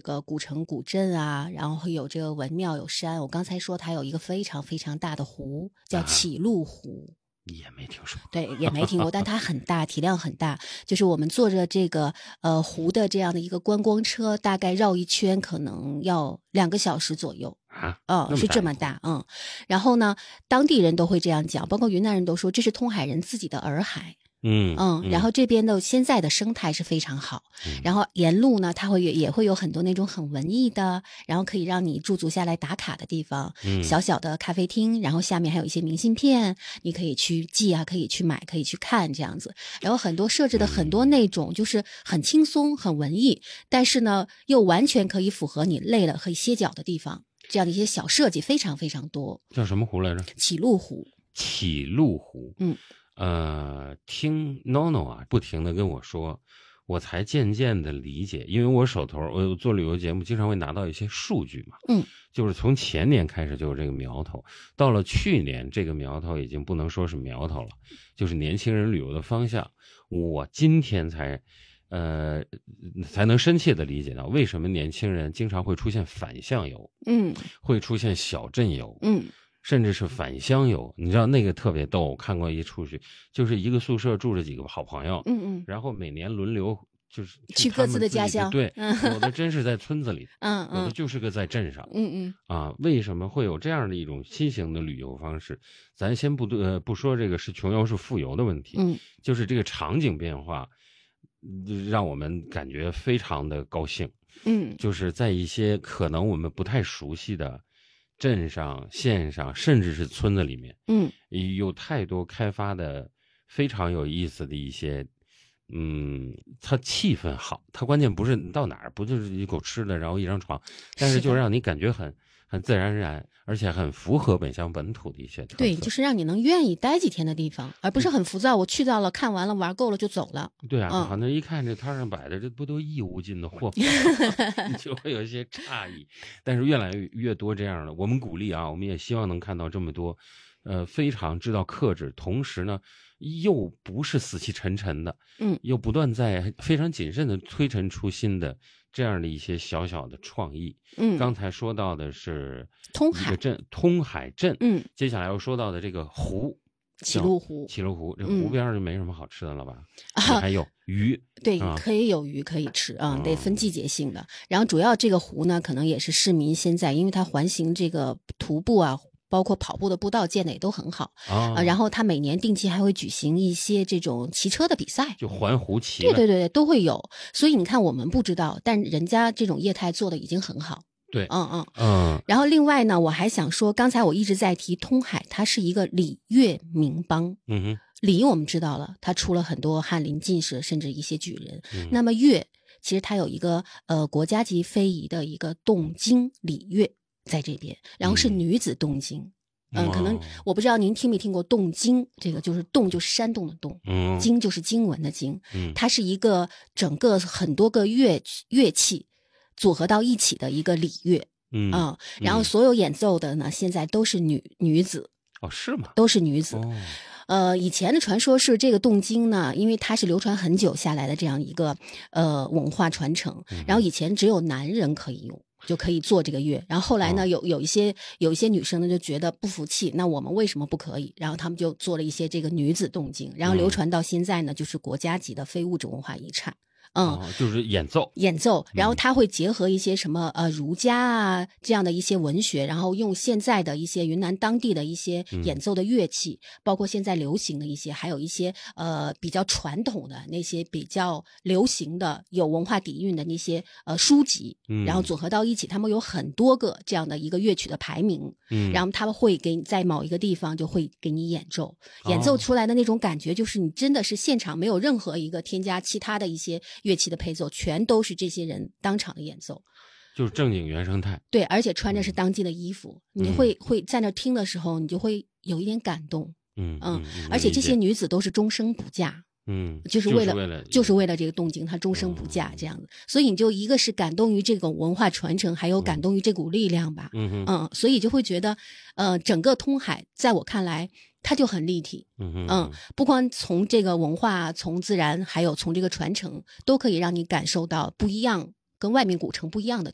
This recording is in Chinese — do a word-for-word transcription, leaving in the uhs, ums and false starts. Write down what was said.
个古城古镇啊，然后有这个文庙有山。我刚才说它有一个非常非常大的湖，叫启路湖。啊也没听说过， 对，也没听过，但它很大，体量很大。就是我们坐着这个呃湖的这样的一个观光车，大概绕一圈可能要两个小时左右啊， 嗯，是这么大，嗯。然后呢，当地人都会这样讲，包括云南人都说这是通海人自己的洱海。 嗯嗯，然后这边的现在的生态是非常好，嗯、然后沿路呢，它会也会有很多那种很文艺的，然后可以让你驻足下来打卡的地方， 嗯， 小小的咖啡厅，然后下面还有一些明信片，你可以去寄啊，可以去买，可以去看这样子。然后很多设置的很多那种就是很轻松、很文艺，但是呢又完全可以符合你累了可以歇脚的地方，这样的一些小设计非常非常多。 叫什么湖来着？ 启路湖。 启路湖， 嗯。 呃，听 NONO 啊不停的跟我说，我才渐渐的理解，因为我手头我做旅游节目经常会拿到一些数据嘛， 嗯， 就是从前年开始就有这个苗头，到了去年这个苗头已经不能说是苗头了，就是年轻人旅游的方向。我今天才呃才能深切的理解到为什么年轻人经常会出现反向游， 嗯， 会出现小镇游， 嗯。 甚至是返乡游，你知道那个特别逗，我看过一出去，就是一个宿舍住着几个好朋友， 嗯嗯， 然后每年轮流就是去各自的家乡， 对，有的真是在村子里， 嗯嗯， 有的就是个在镇上， 嗯嗯， 啊，为什么会有这样的一种新型的旅游方式？咱先不呃不说这个是穷游是富游的问题， 嗯， 就是这个场景变化，让我们感觉非常的高兴， 嗯， 就是在一些可能我们不太熟悉的镇上、县上，甚至是村子里面， 嗯， 有太多开发的非常有意思的一些，嗯，它气氛好，它关键不是你到哪儿不就是一口吃的，然后一张床，但是就让你感觉很很自然而然，而且很符合本乡本土的一些特色。 对，就是让你能愿意待几天的地方，而不是很浮躁。我去到了，看完了，玩够了就走了。 对啊， 嗯、 好像一看这摊上摆的，这不都义无尽的货吗？你就会有一些诧异。但是越来越越多这样的，我们鼓励啊，我们也希望能看到这么多，呃，非常知道克制，同时呢，又不是死气沉沉的， 嗯， 又不断在非常谨慎的推陈出新的这样的一些小小的创意。 嗯， 刚才说到的是通海镇，通海镇， 嗯， 接下来又说到的这个湖。 启路湖， 启路湖，这湖边上就没什么好吃的了吧？ 啊、 还有鱼， 对， 啊、 可以有鱼可以吃啊、嗯，得分季节性的。 嗯、 然后主要这个湖呢，可能也是市民现在，因为它环形这个徒步啊，包括跑步的步道建的也都很好啊、呃。然后它每年定期还会举行一些这种骑车的比赛， 就环湖骑， 对对对，都会有。所以你看，我们不知道，但人家这种业态做的已经很好。 对， 嗯嗯嗯。 然后另外呢，我还想说，刚才我一直在提通海，它是一个礼乐名邦。 嗯哼， 礼我们知道了，它出了很多翰林进士，甚至一些举人。 嗯、 那么乐，其实它有一个呃国家级非遗的一个动经礼乐在这边，然后是女子动经。嗯，嗯可能我不知道您听没听过动经，这个就是动就是山洞的动， 嗯， 经就是经文的经， 嗯， 它是一个整个很多个乐乐器组合到一起的一个礼乐， 嗯啊、嗯，然后所有演奏的呢，现在都是女女子， 哦，是吗？ 都是女子。 哦， 呃，以前的传说是这个动经呢，因为它是流传很久下来的这样一个呃文化传承，然后以前只有男人可以用。就可以做这个乐，然后后来呢，有有一些有一些女生呢就觉得不服气，那我们为什么不可以？然后他们就做了一些这个女子动经，然后流传到现在呢，就是国家级的非物质文化遗产。嗯、 哦，就是演奏， 演奏，然后它会结合一些什么呃儒家啊这样的一些文学，然后用现在的一些云南当地的一些演奏的乐器，嗯、包括现在流行的一些，还有一些呃比较传统的那些比较流行的有文化底蕴的那些呃书籍， 嗯、 然后组合到一起，他们有很多个这样的一个乐曲的排名， 嗯， 然后他们会给你在某一个地方就会给你演奏，演奏出来的那种感觉就是你真的是现场没有任何一个添加其他的一些乐器的配奏，全都是这些人当场的演奏， 就是正经原生态。 对，而且穿着是当季的衣服， 嗯、 你会会在那听的时候，你就会有一点感动。 嗯嗯，而且这些女子都是终生不嫁。 嗯， 就是为了， 就是为了， 就是为了这个动静，她终生不嫁这样子，嗯、所以你就一个是感动于这个文化传承，还有感动于这股力量吧。 嗯嗯，所以就会觉得，呃，整个通海在我看来，它就很立体。 嗯嗯，不光从这个文化，从自然，还有从这个传承，都可以让你感受到不一样，跟外面古城不一样的。